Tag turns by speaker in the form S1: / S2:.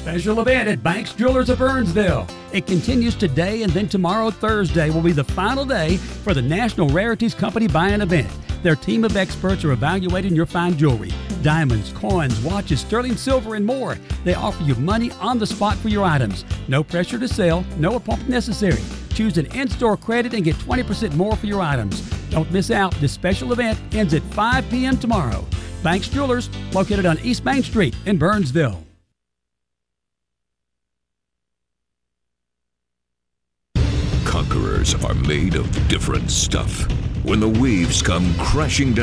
S1: Special event at Banks Jewelers of Burnsville. It continues today, and then tomorrow, Thursday, will be the final day for the National Rarities Company Buying Event. Their team of experts are evaluating your fine jewelry, diamonds, coins, watches, sterling silver, and more. They offer you money on the spot for your items. No pressure to sell, no appointment necessary. Choose an in-store credit and get 20% more for your items. Don't miss out. This special event ends at 5 p.m. tomorrow. Banks Jewelers, located on East Main Street in Burnsville.
S2: Conquerors are made of different stuff. When the waves come crashing down